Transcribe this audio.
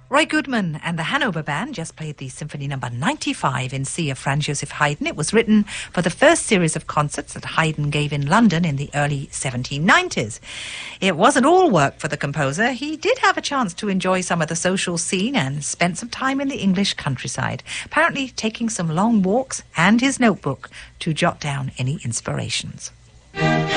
Roy Goodman and the Hanover Band just played the Symphony No. 95 in C of Franz Joseph Haydn. It was written for the first series of concerts that Haydn gave in London in the early 1790s. It wasn't all work for the composer. He did have a chance to enjoy some of the social scene and spent some time in the English countryside, apparently taking some long walks and his notebook to jot down any inspirations.